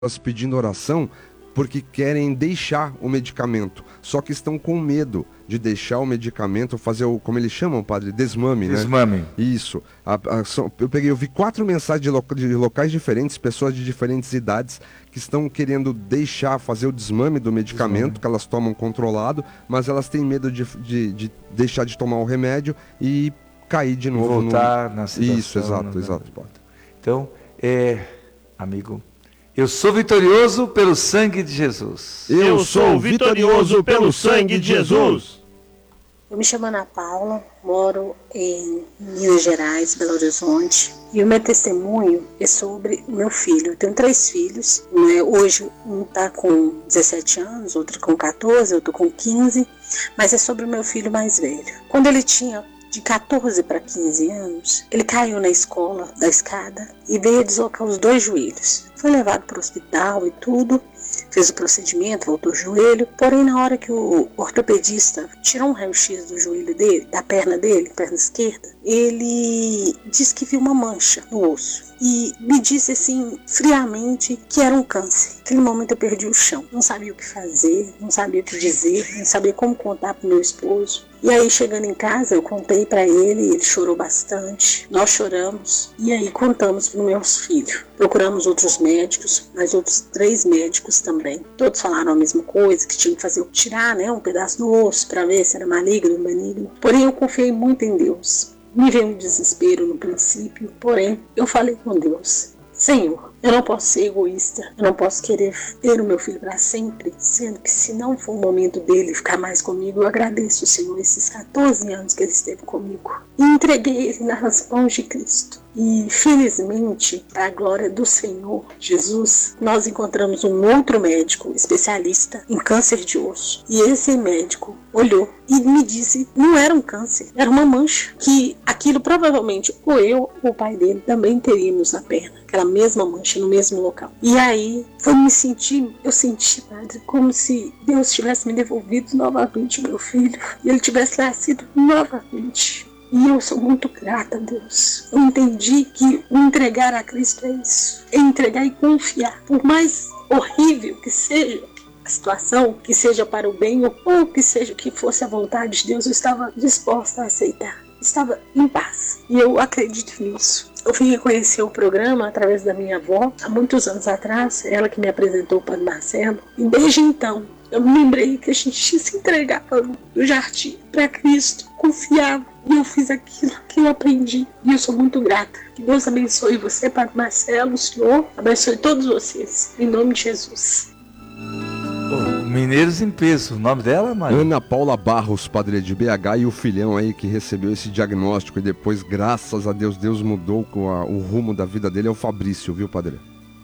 pessoas pedindo oração porque querem deixar o medicamento, só que estão com medo de deixar o medicamento, fazer o, como eles chamam, padre, desmame, né? Desmame. Isso. Eu vi 4 mensagens de locais diferentes, pessoas de diferentes idades, que estão querendo deixar, fazer o desmame do medicamento que elas tomam controlado, mas elas têm medo de deixar de tomar o remédio e cair de novo. Voltar na situação. Isso, exato. Então, amigo, eu sou vitorioso pelo sangue de Jesus. Eu sou vitorioso pelo sangue de Jesus. Eu me chamo Ana Paula, moro em Minas Gerais, Belo Horizonte. E o meu testemunho é sobre o meu filho. Eu tenho 3 filhos, né? Hoje um está com 17 anos, outro com 14, outro com 15. Mas é sobre o meu filho mais velho. Quando ele tinha de 14 para 15 anos, ele caiu na escola, da escada, e veio a deslocar os 2 joelhos. Foi levado para o hospital e tudo, fez o procedimento, voltou o joelho, porém na hora que o ortopedista tirou um raio-x do joelho dele, da perna dele, perna esquerda, ele disse que viu uma mancha no osso. E me disse assim, friamente, que era um câncer. Naquele momento eu perdi o chão. Não sabia o que fazer, não sabia o que dizer, não sabia como contar para o meu esposo. E aí, chegando em casa, eu contei para ele chorou bastante. Nós choramos e aí contamos para os meus filhos. Procuramos outros médicos, mas outros 3 médicos também. Todos falaram a mesma coisa, que tinha que fazer tirar, né, um pedaço do osso para ver se era maligno ou benigno. Porém, eu confiei muito em Deus. Me veio um desespero no princípio, porém, eu falei com Deus: Senhor, eu não posso ser egoísta, eu não posso querer ter o meu filho para sempre, sendo que se não for o momento dele ficar mais comigo, eu agradeço, Senhor, esses 14 anos que ele esteve comigo. E entreguei ele nas mãos de Cristo. E felizmente, para a glória do Senhor Jesus, nós encontramos um outro médico especialista em câncer de osso. E esse médico olhou e me disse, não era um câncer, era uma mancha, que aquilo provavelmente ou eu ou o pai dele também teríamos na perna, aquela mesma mancha no mesmo local. E aí eu senti, padre, como se Deus tivesse me devolvido novamente meu filho e ele tivesse nascido novamente. E eu sou muito grata a Deus. Eu entendi que o entregar a Cristo é isso. É entregar e confiar. Por mais horrível que seja a situação, que seja para o bem ou que seja que fosse a vontade de Deus, eu estava disposta a aceitar. Estava em paz. E eu acredito nisso. Eu vim conhecer o programa através da minha avó, há muitos anos atrás, ela que me apresentou o Padre Marcelo. E desde então, eu me lembrei que a gente se entregava no jardim para Cristo, confiava. E eu fiz aquilo que eu aprendi. E eu sou muito grata. Que Deus abençoe você, Padre Marcelo, o Senhor. Abençoe todos vocês. Em nome de Jesus. Mineiros em peso. O nome dela, Maria? Ana Paula Barros, padre de BH, e o filhão aí que recebeu esse diagnóstico e depois, graças a Deus, Deus mudou o rumo da vida dele, é o Fabrício, viu, padre?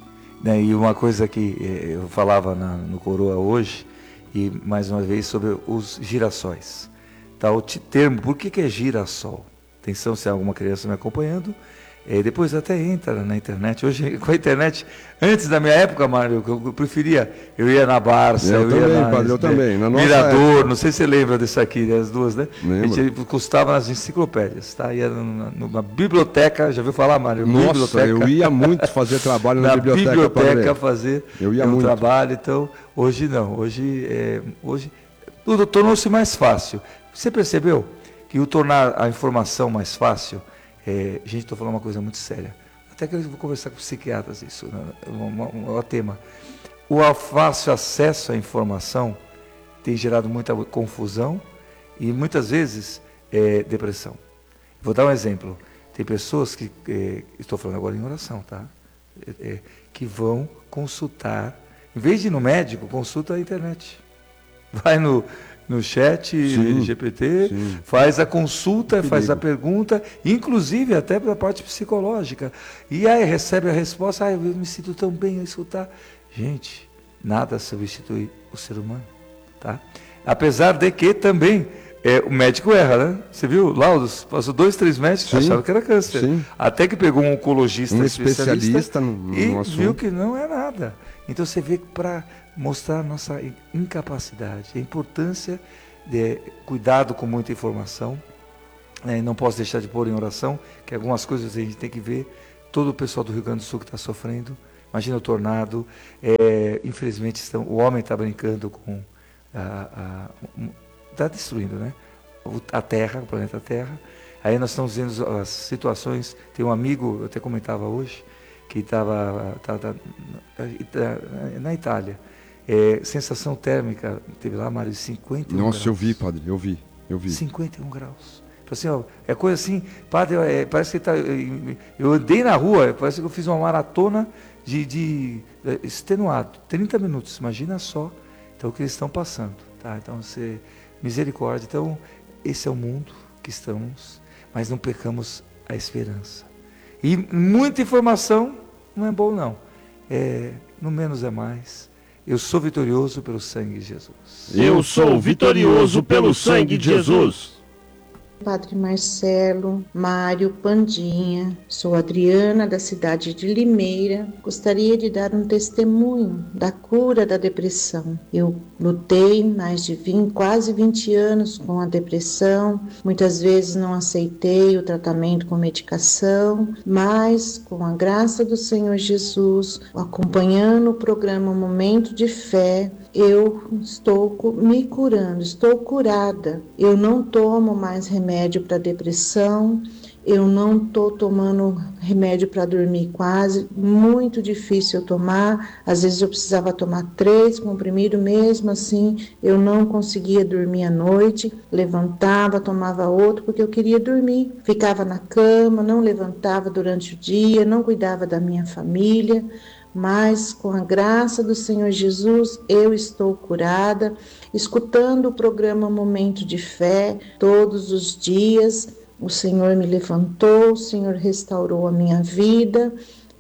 E uma coisa que eu falava no Coroa hoje, e mais uma vez sobre os girassóis. Tá, o termo, por que é girassol? Atenção, se há alguma criança me acompanhando, depois até entra na internet. Hoje, com a internet, antes da minha época, Mário, eu preferia, eu ia na Barça, eu também, na Mirador, época. Não sei se você lembra disso aqui, as duas, né? Lembro. A gente custava nas enciclopédias, tá? Ia numa biblioteca, já ouviu falar, Mário? Nossa, biblioteca. Eu ia muito fazer trabalho na biblioteca fazer muito trabalho, então, hoje não, hoje tudo tornou-se mais fácil. Você percebeu que o tornar a informação mais fácil, gente, estou falando uma coisa muito séria, até que eu vou conversar com psiquiatras isso, um tema. O fácil acesso à informação tem gerado muita confusão e muitas vezes depressão. Vou dar um exemplo. Tem pessoas que, estou falando agora em oração, tá? Que vão consultar, em vez de ir no médico, consulta a internet. Vai no chat, sim, GPT, sim. Faz a consulta, faz a pergunta, inclusive até para a parte psicológica. E aí recebe a resposta, eu me sinto tão bem a escutar. Gente, nada substitui o ser humano. Tá? Apesar de que também o médico erra, né? Você viu? Laudos, passou 2, 3 médicos, achavam que era câncer. Sim. Até que pegou um oncologista, especialista no assunto. Viu que não é nada. Então você vê que para mostrar nossa incapacidade, a importância de cuidado com muita informação. Não posso deixar de pôr em oração que algumas coisas a gente tem que ver. Todo o pessoal do Rio Grande do Sul que está sofrendo, Imagina o tornado. Infelizmente, o homem está brincando com... Está destruindo, né? A Terra, o planeta Terra. Aí nós estamos vendo as situações. Tem um amigo, eu até comentava hoje, que estava na Itália. Sensação térmica, teve lá, Mário, 51 graus. Nossa, eu vi, padre, eu vi. 51 graus. Assim, ó, é coisa assim, padre, parece que eu andei na rua, parece que eu fiz uma maratona de extenuado, 30 minutos, imagina só, então, o que eles estão passando, tá? Então, misericórdia. Então, esse é o mundo que estamos, mas não pecamos a esperança. E muita informação não é bom, não. No menos é mais. Eu sou vitorioso pelo sangue de Jesus. Eu sou vitorioso pelo sangue de Jesus. Padre Marcelo, Mário, Pandinha, sou Adriana da cidade de Limeira. Gostaria de dar um testemunho da cura da depressão. Eu lutei mais de quase 20 anos com a depressão. Muitas vezes não aceitei o tratamento com medicação, mas com a graça do Senhor Jesus, acompanhando o programa Momento de Fé, eu estou me curando, estou curada. Eu não tomo mais remédio para depressão, eu não estou tomando remédio para dormir quase, muito difícil eu tomar. Às vezes eu precisava tomar 3 comprimidos, mesmo assim eu não conseguia dormir à noite, levantava, tomava outro porque eu queria dormir. Ficava na cama, não levantava durante o dia, não cuidava da minha família. Mas com a graça do Senhor Jesus, eu estou curada, escutando o programa Momento de Fé todos os dias. O Senhor me levantou, o Senhor restaurou a minha vida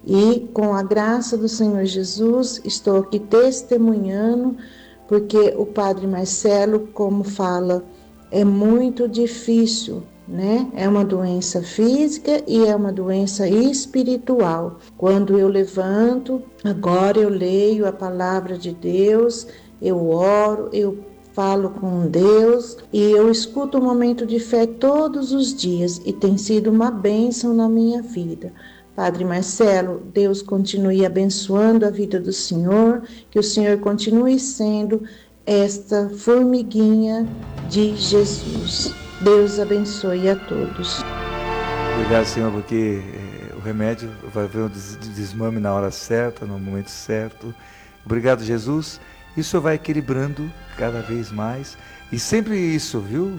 e com a graça do Senhor Jesus, estou aqui testemunhando, porque o Padre Marcelo, como fala, é muito difícil, né? É uma doença física e é uma doença espiritual. Quando eu levanto, agora eu leio a palavra de Deus, eu oro, eu falo com Deus e eu escuto o Momento de Fé todos os dias e tem sido uma bênção na minha vida. Padre Marcelo, Deus continue abençoando a vida do Senhor, que o Senhor continue sendo esta formiguinha de Jesus. Deus abençoe a todos. Obrigado, Senhor, porque o remédio vai haver um desmame na hora certa, no momento certo. Obrigado, Jesus. Isso vai equilibrando cada vez mais. E sempre isso, viu?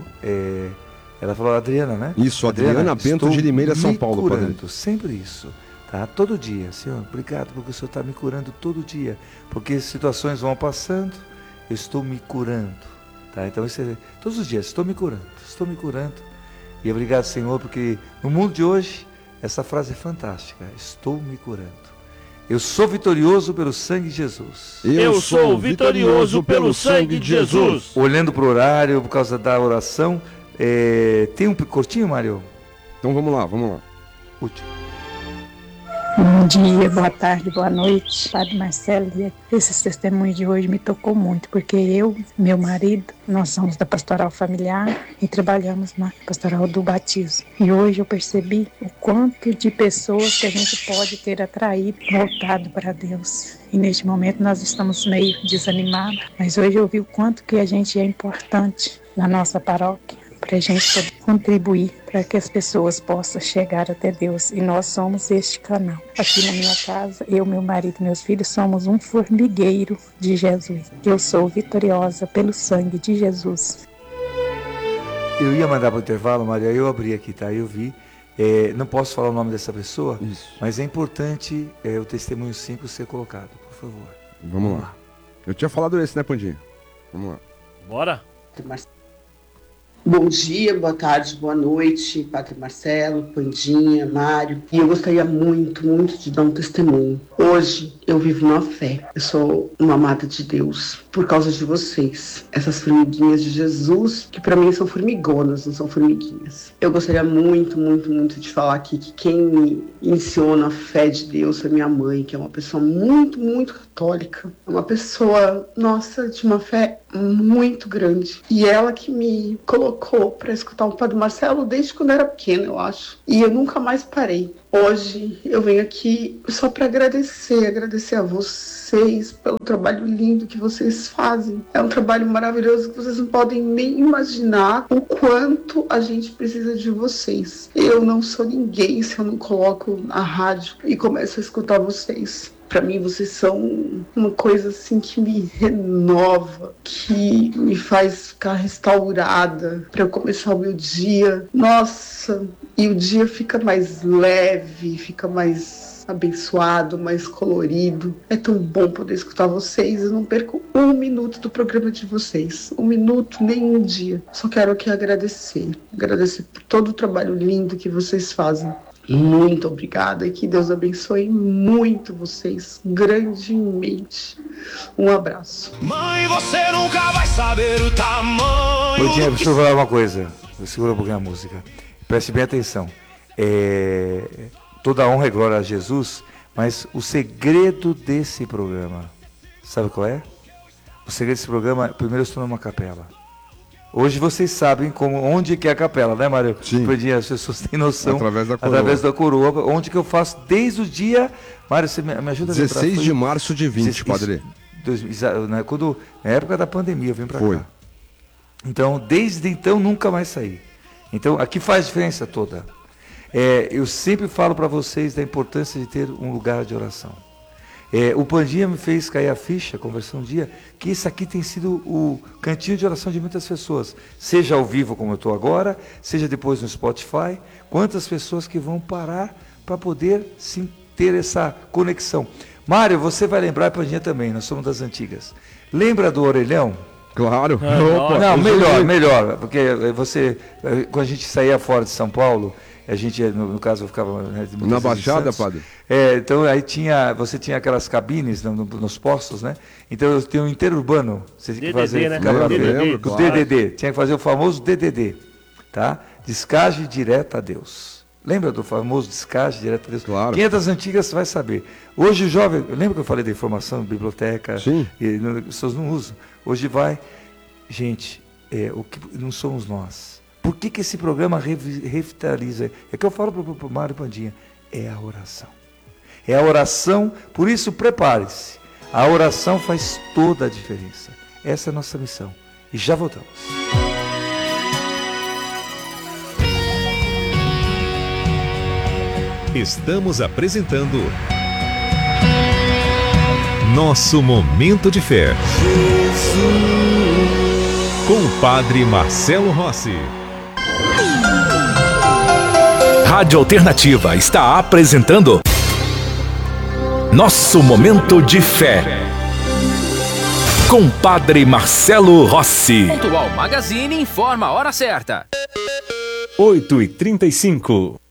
Ela falou, Adriana, né? Isso, Adriana Bento de Limeira, São Paulo. Curando, padre. Sempre isso. Tá? Todo dia, Senhor. Obrigado, porque o Senhor está me curando todo dia. Porque situações vão passando, eu estou me curando. Tá? Então, todos os dias, estou me curando. E obrigado, Senhor, porque no mundo de hoje, essa frase é fantástica. Estou me curando. Eu sou vitorioso pelo sangue de Jesus. Eu sou vitorioso pelo sangue de Jesus. Olhando para o horário, por causa da oração, tem um curtinho, Mário? Então vamos lá. Último. Bom dia, boa tarde, boa noite, Padre Marcelo. Esse testemunho de hoje me tocou muito, porque eu, meu marido, nós somos da Pastoral Familiar e trabalhamos na Pastoral do Batismo. E hoje eu percebi o quanto de pessoas que a gente pode ter atraído, voltado para Deus. E neste momento nós estamos meio desanimados, mas hoje eu vi o quanto que a gente é importante na nossa paróquia, para a gente poder contribuir para que as pessoas possam chegar até Deus. E nós somos este canal. Aqui na minha casa, eu, meu marido e meus filhos somos um formigueiro de Jesus. Eu sou vitoriosa pelo sangue de Jesus. Eu ia mandar para o intervalo, Maria, eu abri aqui, tá? Eu vi. Não posso falar o nome dessa pessoa, isso. Mas é importante o testemunho 5 ser colocado, por favor. Vamos lá. Eu tinha falado esse, né, Pandinha? Vamos lá. Bora. Bom dia, boa tarde, boa noite, Padre Marcelo, Pandinha, Mário. E eu gostaria muito de dar um testemunho. Hoje eu vivo na fé. Eu sou uma amada de Deus por causa de vocês. Essas formiguinhas de Jesus, que para mim são formigonas, não são formiguinhas. Eu gostaria muito de falar aqui que quem me iniciou na fé de Deus foi minha mãe, que é uma pessoa muito católica. É uma pessoa, nossa, de uma fé muito grande. E ela que me colocou colocou para escutar o Padre Marcelo desde quando eu era pequena, eu acho. E eu nunca mais parei. Hoje eu venho aqui só para agradecer a vocês pelo trabalho lindo que vocês fazem. É um trabalho maravilhoso que vocês não podem nem imaginar o quanto a gente precisa de vocês. Eu não sou ninguém se eu não coloco a rádio e começo a escutar vocês. Para mim, vocês são uma coisa assim que me renova, que me faz ficar restaurada para eu começar o meu dia. Nossa, e o dia fica mais leve, fica mais abençoado, mais colorido. É tão bom poder escutar vocês. Eu não perco um minuto do programa de vocês. Um minuto, nem um dia. Só quero aqui agradecer. Agradecer por todo o trabalho lindo que vocês fazem. Muito obrigada e que Deus abençoe muito vocês, grandemente. Um abraço. Mãe, você nunca vai saber o tamanho. Pandinha, deixa eu falar uma coisa. Segura um pouquinho a música. Preste bem atenção. Toda honra e glória a Jesus, mas o segredo desse programa, sabe qual é? O segredo desse programa, primeiro eu estou numa capela. Hoje vocês sabem onde que é a capela, né, Mário? Sim. As pessoas têm noção. Através da coroa. Onde que eu faço desde o dia... Mário, você me ajuda a lembrar? 16 de março de 20, padre. Na época da pandemia, eu vim para Foi. cá. Então, desde então, nunca mais saí. Então, aqui faz diferença toda. Eu sempre falo para vocês da importância de ter um lugar de oração. O Pandinha me fez cair a ficha, conversando um dia, que isso aqui tem sido o cantinho de oração de muitas pessoas. Seja ao vivo, como eu estou agora, seja depois no Spotify. Quantas pessoas que vão parar para poder sim, ter essa conexão. Mário, você vai lembrar, Pandinha também, nós somos das antigas. Lembra do orelhão? Claro. Opa, não, melhor, porque quando a gente saía fora de São Paulo, a gente, no caso, eu ficava... Na Baixada, padre? Então aí você tinha aquelas cabines nos postos, né? Então eu tinha um interurbano. Você tinha que fazer, né? DDD, claro. DDD. Tinha que fazer o famoso DDD, tá? Descage direta a Deus. Lembra do famoso descage direta a Deus? Claro. Quem é das antigas vai saber. Hoje o jovem... Lembra que eu falei da informação, biblioteca? Sim. E as pessoas não usam. Hoje vai... Gente, o que não somos nós. Por que esse programa revitaliza? É que eu falo para o Mário Pandinha. É a oração. É a oração, por isso prepare-se. A oração faz toda a diferença. Essa é a nossa missão. E já voltamos. Estamos apresentando Nosso Momento de Fé. Com o Padre Marcelo Rossi. Rádio Alternativa está apresentando Nosso Momento de Fé, com Padre Marcelo Rossi. Pontual Magazine informa a hora certa. 8h35.